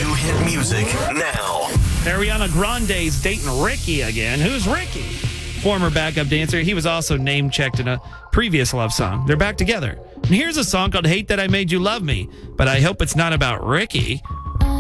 New hit music now. Ariana Grande's dating Ricky again. Who's Ricky? Former backup dancer. He was also name-checked in a previous love song. They're back together. And here's a song called Hate That I Made You Love Me, but I hope it's not about Ricky.